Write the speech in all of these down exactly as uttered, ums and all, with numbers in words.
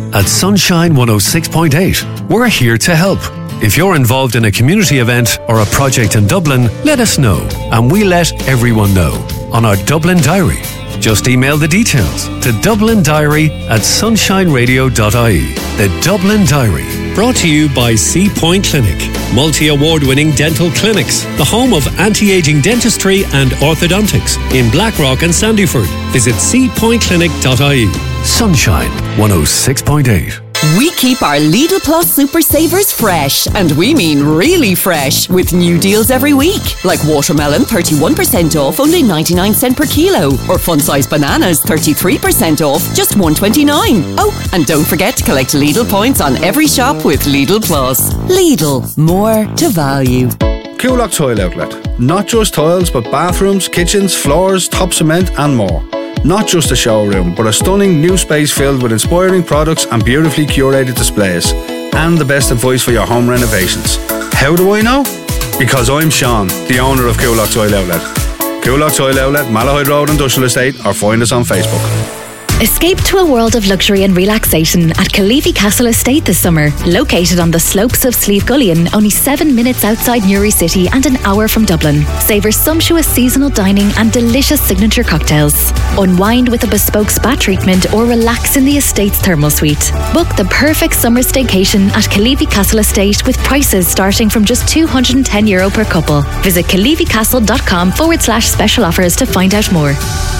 At Sunshine one oh six point eight, we're here to help. If you're involved in a community event or a project in Dublin, let us know, and we let everyone know on our Dublin Diary. Just email the details to dublin diary at sunshine radio dot I E. The Dublin Diary. Brought to you by Sea Point Clinic, multi-award-winning dental clinics, the home of anti-aging dentistry and orthodontics in Blackrock and Sandyford. Visit sea point clinic dot I E. Sunshine one oh six point eight. We keep our Lidl Plus Super Savers fresh, and we mean really fresh, with new deals every week. Like watermelon, thirty-one percent off, only ninety-nine cents per kilo. Or fun-sized bananas, thirty-three percent off, just one twenty-nine. Oh, and don't forget to collect Lidl points on every shop with Lidl Plus. Lidl, more to value. Coolock Tile Outlet. Not just tiles, but bathrooms, kitchens, floors, top cement and more. Not just a showroom, but a stunning new space filled with inspiring products and beautifully curated displays. And the best advice for your home renovations. How do I know? Because I'm Sean, the owner of Coolock Tile Outlet. Coolock Tile Outlet, Malahide Road Industrial Estate, or find us on Facebook. Escape to a world of luxury and relaxation at Kalifi Castle Estate this summer. Located on the slopes of Slieve Gullion, only seven minutes outside Newry City and an hour from Dublin. Savour sumptuous seasonal dining and delicious signature cocktails. Unwind with a bespoke spa treatment or relax in the estate's thermal suite. Book the perfect summer staycation at Kalifi Castle Estate with prices starting from just two hundred ten euro per couple. Visit kalificastle.com forward slash special offers to find out more.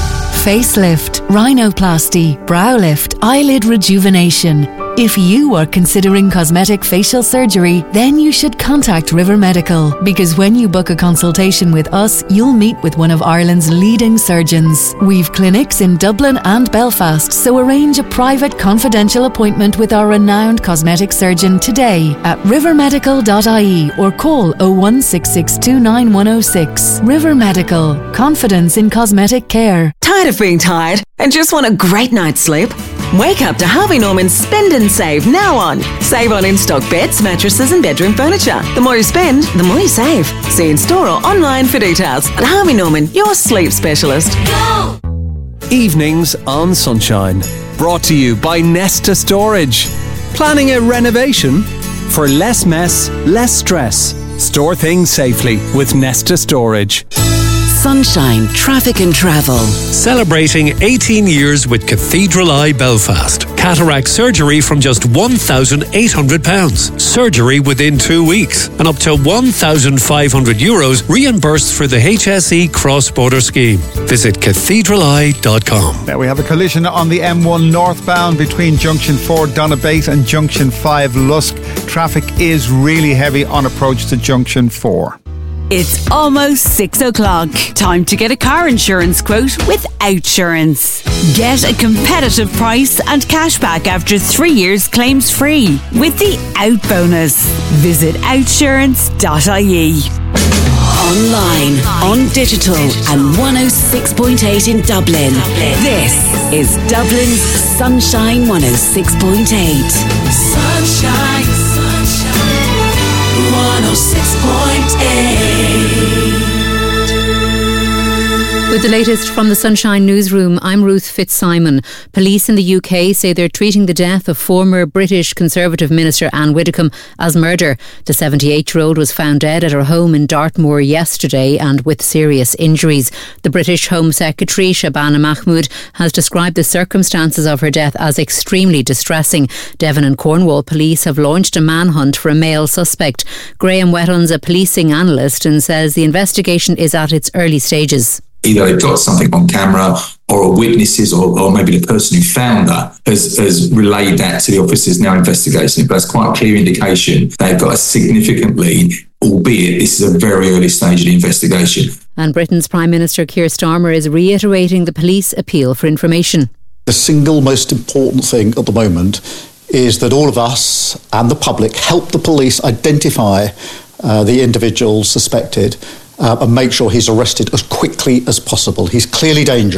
Facelift, rhinoplasty, brow lift, eyelid rejuvenation. If you are considering cosmetic facial surgery, then you should contact River Medical, because when you book a consultation with us, you'll meet with one of Ireland's leading surgeons. We've clinics in Dublin and Belfast, so arrange a private confidential appointment with our renowned cosmetic surgeon today at river medical dot I E or call oh one six six two nine one oh six. River Medical, confidence in cosmetic care. Tired of being tired and just want a great night's sleep? Wake up to Harvey Norman's Spend and Save now on. Save on in-stock beds, mattresses and bedroom furniture. The more you spend, the more you save. See in store or online for details. At Harvey Norman, your sleep specialist. Go! Evenings on Sunshine. Brought to you by Nesta Storage. Planning a renovation? For less mess, less stress. Store things safely with Nesta Storage. Sunshine Traffic and Travel. Celebrating eighteen years with Cathedral Eye Belfast. Cataract surgery from just one thousand eight hundred pounds. Surgery within two weeks. And up to one thousand five hundred euros reimbursed for the H S E cross-border scheme. Visit cathedral eye dot com. Now we have a collision on the M one northbound between Junction four Donabate and Junction five Lusk. Traffic is really heavy on approach to Junction four. It's almost six o'clock. Time to get a car insurance quote with Outsurance. Get a competitive price and cashback after three years claims free with the Out Bonus. Visit outsurance dot I E. Online, on digital, and one oh six point eight in Dublin. This is Dublin's Sunshine one oh six point eight. Sunshine, sunshine, one oh six point eight. With the latest from the Sunshine Newsroom, I'm Ruth Fitzsimon. Police in the U K say they're treating the death of former British Conservative Minister Anne Widdecombe as murder. The seventy-eight-year-old was found dead at her home in Dartmoor yesterday and with serious injuries. The British Home Secretary, Shabana Mahmood, has described the circumstances of her death as extremely distressing. Devon and Cornwall police have launched a manhunt for a male suspect. Graham Wetton's a policing analyst and says the investigation is at its early stages. Either they've got something on camera or witnesses or, or maybe the person who found her has, has relayed that to the officers now investigating it. But that's quite a clear indication they've got a significant lead, albeit this is a very early stage of the investigation. And Britain's Prime Minister Keir Starmer is reiterating the police appeal for information. The single most important thing at the moment is that all of us and the public help the police identify uh, the individual suspected Uh, and make sure he's arrested as quickly as possible. He's clearly dangerous.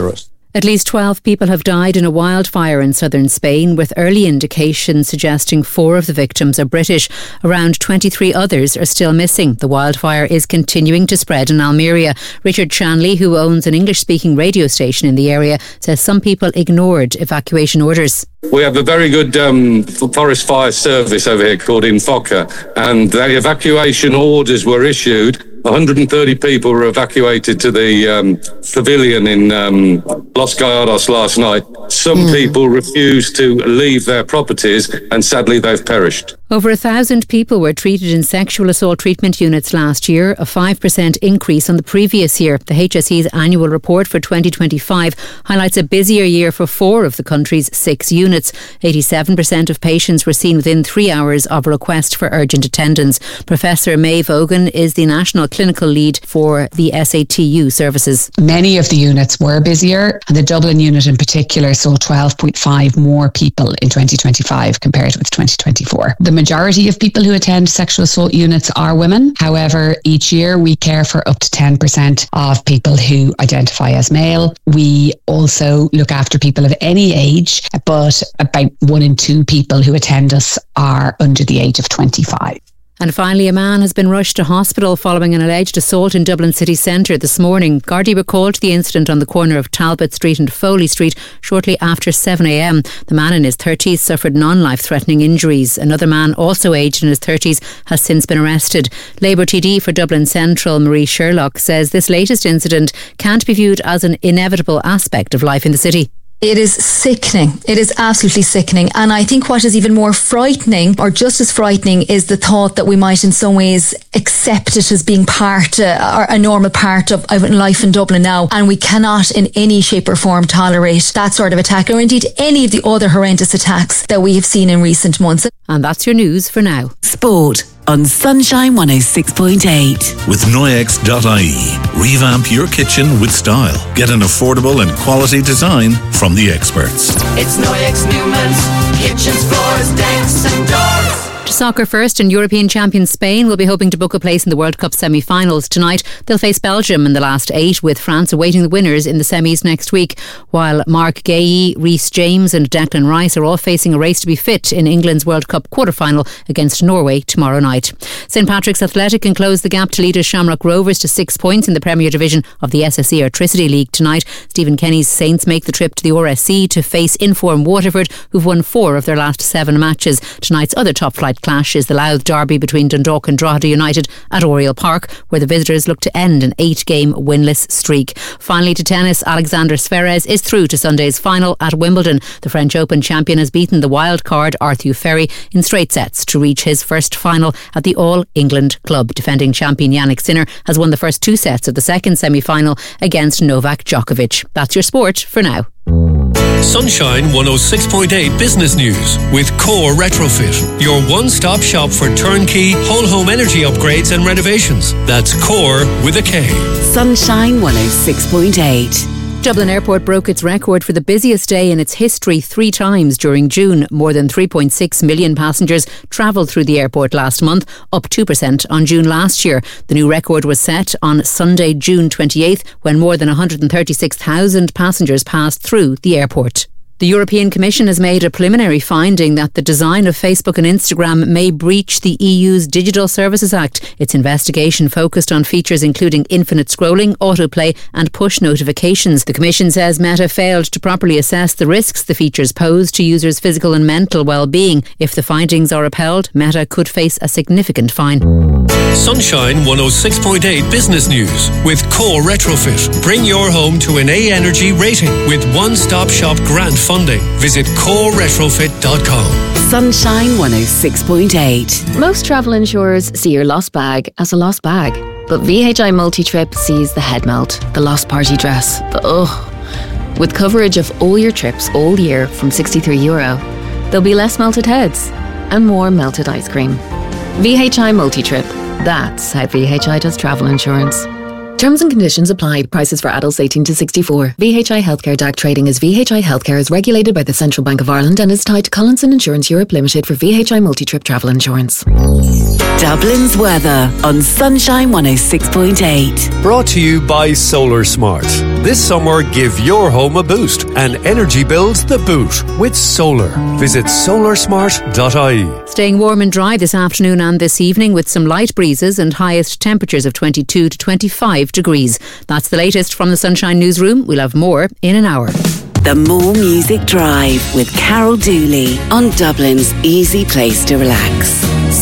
At least twelve people have died in a wildfire in southern Spain, with early indications suggesting four of the victims are British. Around twenty-three others are still missing. The wildfire is continuing to spread in Almeria. Richard Shanley, who owns an English-speaking radio station in the area, says some people ignored evacuation orders. We have a very good um, forest fire service over here called Infoca, and the evacuation orders were issued. one hundred thirty people were evacuated to the um, pavilion in um, Los Gallardos last night. Some mm. people refused to leave their properties, and sadly they've perished. Over a thousand people were treated in sexual assault treatment units last year, a five percent increase on the previous year. The H S E's annual report for twenty twenty-five highlights a busier year for four of the country's six units. eighty-seven percent of patients were seen within three hours of a request for urgent attendance. Professor Maeve Ogan is the national clinical lead for the S A T U services. Many of the units were busier, and the Dublin unit in particular saw twelve point five more people in twenty twenty-five compared with twenty twenty-four. The majority of people who attend sexual assault units are women. However, each year we care for up to ten percent of people who identify as male. We also look after people of any age, but about one in two people who attend us are under the age of twenty-five. And finally, a man has been rushed to hospital following an alleged assault in Dublin city centre this morning. Gardaí were called to the incident on the corner of Talbot Street and Foley Street shortly after seven a.m. The man in his thirties suffered non-life-threatening injuries. Another man, also aged in his thirties, has since been arrested. Labour T D for Dublin Central, Marie Sherlock, says this latest incident can't be viewed as an inevitable aspect of life in the city. It is sickening. It is absolutely sickening. And I think what is even more frightening, or just as frightening, is the thought that we might in some ways accept it as being part, uh, or a normal part of, of life in Dublin now. And we cannot in any shape or form tolerate that sort of attack, or indeed any of the other horrendous attacks that we have seen in recent months. And that's your news for now. Sport on Sunshine one oh six point eight. With Noyex dot I E, revamp your kitchen with style. Get an affordable and quality design from the experts. It's Noyex Newman's kitchens, floors, decks and doors. Soccer first, and European champion Spain will be hoping to book a place in the World Cup semi-finals tonight. They'll face Belgium in the last eight, with France awaiting the winners in the semis next week, while Mark Guéhi, Reece James and Declan Rice are all facing a race to be fit in England's World Cup quarter-final against Norway tomorrow night. St Patrick's Athletic can close the gap to leaders Shamrock Rovers to six points in the Premier Division of the S S E Airtricity League tonight. Stephen Kenny's Saints make the trip to the R S C to face in-form Waterford, who've won four of their last seven matches. Tonight's other top-flight clash is the Louth derby between Dundalk and Drogheda United at Oriel Park, where the visitors look to end an eight-game winless streak. Finally to tennis, Alexander Zverev is through to Sunday's final at Wimbledon. The French Open champion has beaten the wild card Arthur Ferry in straight sets to reach his first final at the All-England Club. Defending champion Yannick Sinner has won the first two sets of the second semi-final against Novak Djokovic. That's your sport for now. Sunshine one oh six point eight Business News with Core Retrofit, your one-stop shop for turnkey whole home energy upgrades and renovations. That's Core with a K. Sunshine one oh six point eight. Dublin Airport broke its record for the busiest day in its history three times during June. More than three point six million passengers travelled through the airport last month, up two percent on June last year. The new record was set on Sunday, June twenty-eighth, when more than one hundred thirty-six thousand passengers passed through the airport. The European Commission has made a preliminary finding that the design of Facebook and Instagram may breach the E U's Digital Services Act. Its investigation focused on features including infinite scrolling, autoplay and push notifications. The Commission says Meta failed to properly assess the risks the features pose to users' physical and mental well-being. If the findings are upheld, Meta could face a significant fine. Sunshine one oh six point eight Business News with Core Retrofit. Bring your home to an A Energy rating with one-stop shop grant funding. Visit core retrofit dot com. Sunshine one oh six point eight. Most travel insurers see your lost bag as a lost bag, but V H I Multi-Trip sees the head melt, the lost party dress, the ugh. With coverage of all your trips all year from sixty-three euro, there'll be less melted heads and more melted ice cream. V H I Multi-Trip. That's how V H I does travel insurance. Terms and conditions apply. Prices for adults eighteen to sixty-four. V H I Healthcare D A C trading as V H I Healthcare is regulated by the Central Bank of Ireland and is tied to Collinson Insurance Europe Limited for V H I multi-trip travel insurance. Dublin's weather on Sunshine one oh six point eight. Brought to you by Solar Smart. This summer, give your home a boost and energy bills the boot with solar. Visit solar smart dot I E. Staying warm and dry this afternoon and this evening with some light breezes and highest temperatures of twenty-two to twenty-five degrees. That's the latest from the Sunshine Newsroom. We'll have more in an hour. The More Music Drive with Carol Dooley on Dublin's easy place to relax.